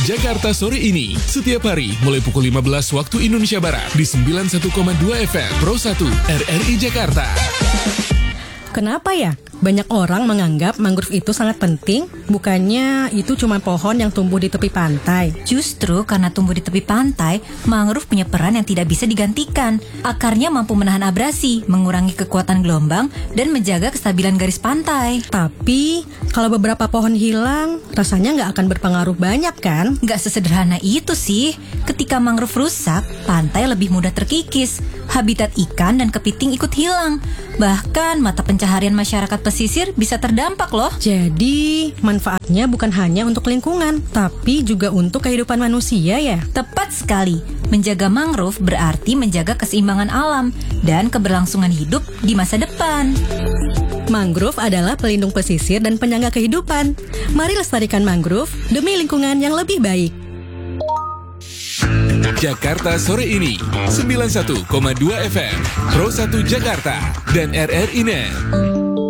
Jakarta sore ini. Setiap hari mulai pukul 15 waktu Indonesia Barat di 91,2 FM Pro 1 RRI Jakarta. Kenapa ya? Banyak orang menganggap mangrove itu sangat penting, bukannya itu cuma pohon yang tumbuh di tepi pantai. Justru karena tumbuh di tepi pantai, mangrove punya peran yang tidak bisa digantikan. Akarnya mampu menahan abrasi, mengurangi kekuatan gelombang, dan menjaga kestabilan garis pantai. Tapi, kalau beberapa pohon hilang, rasanya nggak akan berpengaruh banyak kan? Nggak sesederhana itu sih. Ketika mangrove rusak, pantai lebih mudah terkikis. Habitat ikan dan kepiting ikut hilang. Bahkan mata pencaharian masyarakat pesisir bisa terdampak loh. Jadi, manfaatnya bukan hanya untuk lingkungan, tapi juga untuk kehidupan manusia ya? Tepat sekali. Menjaga mangrove berarti menjaga keseimbangan alam dan keberlangsungan hidup di masa depan. Mangrove adalah pelindung pesisir dan penyangga kehidupan. Mari lestarikan mangrove demi lingkungan yang lebih baik. Jakarta sore ini 91,2 FM Pro 1 Jakarta dan RRI Net.